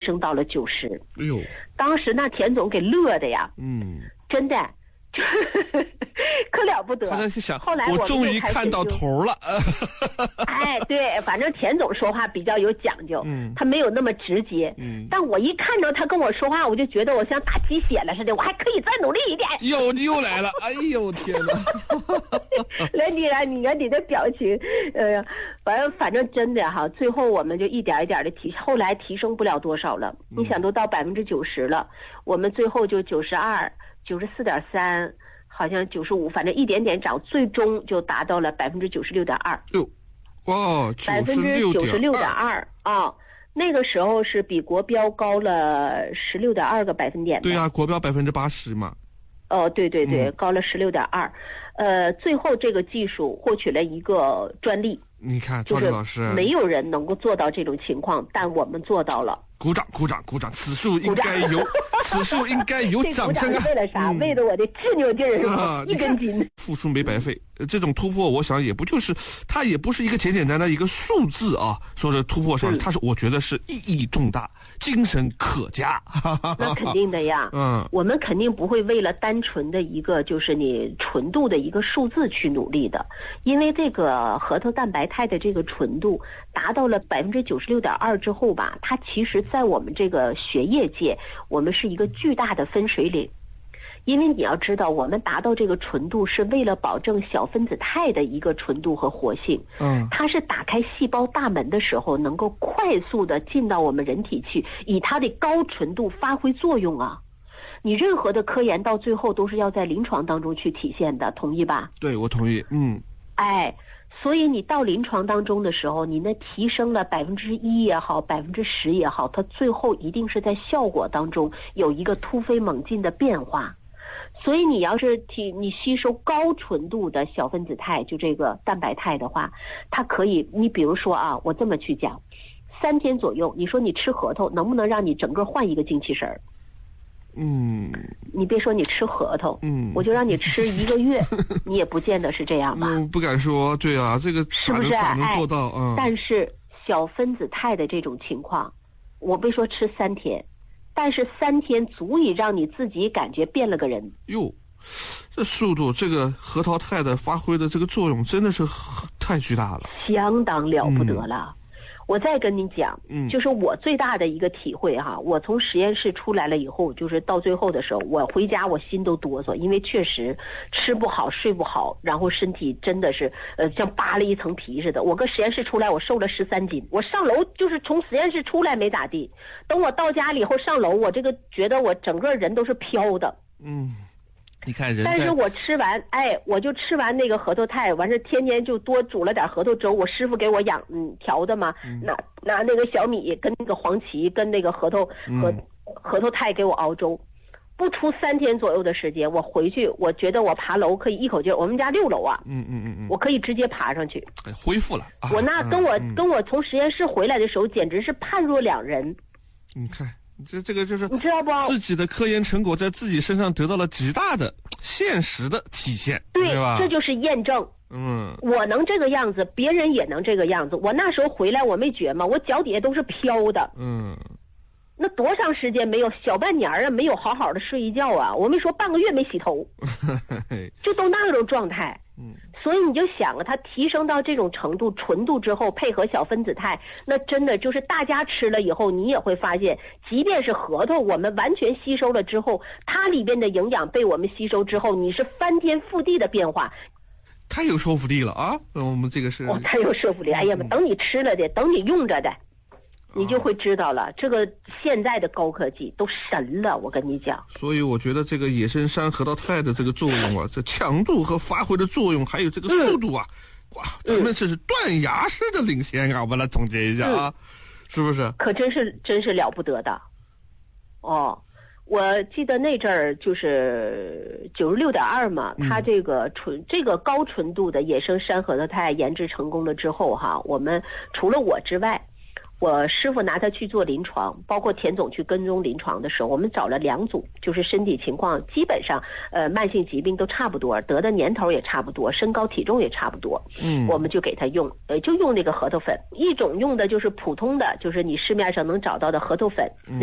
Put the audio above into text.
升到了90。 哎呦， 当时那田总给乐的呀，真的。可了不得！ 他在想， 后来我终于看到头了。 哎，对，反正田总说话比较有讲究，他没有那么直接。但我一看到他跟我说话，我就觉得我像打鸡血了似的，我还可以再努力一点。 又来了！哎呦天哪！ 来，你看你的表情，反正真的哈，最后我们就一点一点的后来提升不了多少了。你想都到90%了，我们最后就92。94.3，好像95，反正一点点涨，最终就达到了96.2。 哟，哇 ，96.2啊！那个时候是比国标高了16.2个百分点。 对啊，国标80%嘛。 哦，对，高了16.2。最后这个技术获取了一个专利。 你看，赵丽老师， 没有人能够做到这种情况，但我们做到了。 鼓掌！此处应该有掌声啊！ 为了啥？为了我的执拗劲儿是吧？一根筋。 付出没白费，这种突破，我想也不就是，它也不是一个简简单单一个数字啊，说是突破上，它是我觉得是意义重大，精神可嘉。 那肯定的呀，我们肯定不会为了单纯的一个就是你纯度的一个数字去努力的，因为这个核桃蛋白肽的这个纯度达到了96.2之后吧，它其实在我们这个血液界，我们是一个巨大的分水岭。因为你要知道，我们达到这个纯度是为了保证小分子肽的一个纯度和活性。它是打开细胞大门的时候，能够快速的进到我们人体去，以它的高纯度发挥作用啊。你任何的科研到最后都是要在临床当中去体现的，同意吧？ 对，我同意。 所以你到临床当中的时候，你那提升了1%也好，10%也好，它最后一定是在效果当中有一个突飞猛进的变化。所以你要是你吸收高纯度的小分子肽，就这个蛋白肽的话，它可以，你比如说啊，我这么去讲，3天左右，你说你吃核桃能不能让你整个换一个精气神儿？你别说你吃核桃，我就让你吃1个月，你也不见得是这样吧？ 不敢说，对啊，这个是不是咋能做到？ 但是小分子肽的这种情况，我别说吃3天，但是3天足以让你自己感觉变了个人。 哟，这速度，这个核桃肽的发挥的这个作用真的是太巨大了， 相当了不得了。我再跟你讲，就是我最大的一个体会哈，我从实验室出来了以后，就是到最后的时候，我回家我心都哆嗦，因为确实吃不好睡不好，然后身体真的是像扒了一层皮似的。我搁实验室出来，我瘦了13斤，我上楼就是从实验室出来没咋地，等我到家里以后上楼，我这个觉得我整个人都是飘的。 你看人， 但是我吃完，我就吃完那个核桃肽，完事天天就多煮了点核桃粥，我师傅给我调的嘛，拿那个小米跟那个黄芪跟那个核桃肽给我熬粥，不出3天左右的时间，我回去，我觉得我爬楼可以一口气，我们家6楼啊，我可以直接爬上去， 恢复了。 我那跟我从实验室回来的时候，简直是判若两人。 你看。这个就是你知道不？ 自己的科研成果在自己身上得到了极大的现实的体现，对吧？ 这就是验证。我能这个样子，别人也能这个样子。我那时候回来，我没觉吗？我脚底下都是飘的。那多长时间没有小半年啊？没有好好的睡一觉啊？我没说半个月没洗头，就都那种状态。所以你就想啊，它提升到这种程度纯度之后，配合小分子肽，那真的就是大家吃了以后，你也会发现，即便是核桃，我们完全吸收了之后，它里边的营养被我们吸收之后，你是翻天覆地的变化。 太有说服力了啊！我们这个是太有说服力。哎呀，等你吃了的，等你用着的，你就会知道了，这个现在的高科技都神了，我跟你讲。 所以我觉得这个野生山核桃肽的这个作用啊，这强度和发挥的作用，还有这个速度啊，哇，咱们这是断崖式的领先啊！我们来总结一下啊，是不是？ 可真是了不得的。我记得那阵儿就是96.2嘛，它这个高纯度的野生山核桃肽研制成功了之后哈，我们除了我之外，我师傅拿它去做临床，包括田总去跟踪临床的时候，我们找了2组，就是身体情况基本上慢性疾病都差不多，得的年头也差不多，身高体重也差不多，我们就给他用就用那个核桃粉，一种用的就是普通的，就是你市面上能找到的核桃粉。